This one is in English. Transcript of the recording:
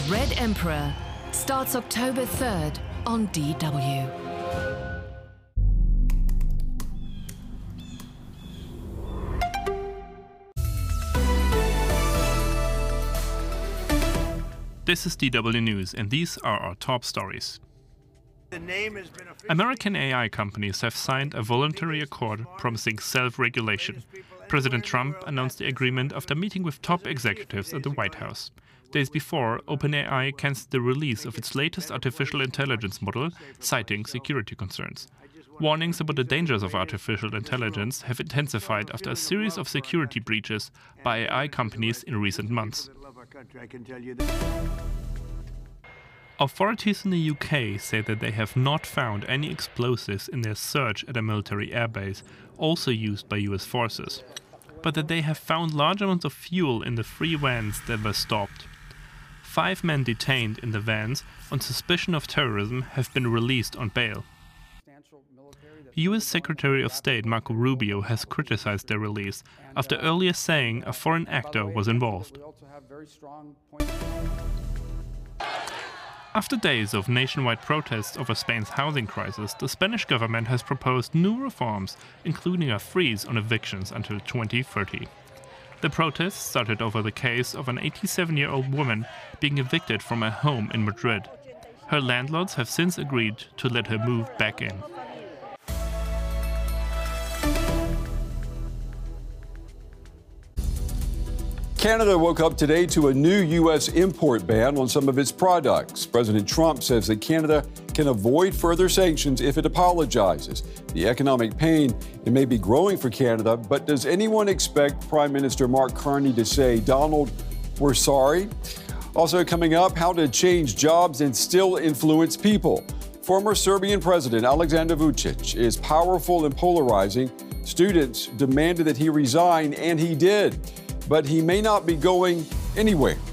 Red Emperor starts October 3rd on DW. This is DW News, and these are our top stories. American AI companies have signed a voluntary accord promising self-regulation. President Trump announced the agreement after meeting with top executives at the White House. Days before, OpenAI cancelled the release of its latest artificial intelligence model, citing security concerns. Warnings about the dangers of artificial intelligence have intensified after a series of security breaches by AI companies in recent months. Authorities in the UK say that they have not found any explosives in their search at a military airbase, also used by US forces, but that they have found large amounts of fuel in the 3 vans that were stopped. 5 men detained in the vans on suspicion of terrorism have been released on bail. US Secretary of State Marco Rubio has criticized their release after earlier saying a foreign actor was involved. After days of nationwide protests over Spain's housing crisis, the Spanish government has proposed new reforms, including a freeze on evictions until 2030. The protests started over the case of an 87-year-old woman being evicted from her home in Madrid. Her landlords have since agreed to let her move back in. Canada woke up today to a new U.S. import ban on some of its products. President Trump says that Canada can avoid further sanctions if it apologizes. The economic pain, it may be growing for Canada, but does anyone expect Prime Minister Mark Carney to say, "Donald, we're sorry"? Also coming up, how to change jobs and still influence people. Former Serbian President Aleksandar Vučić is powerful and polarizing. Students demanded that he resign, and he did. But he may not be going anywhere.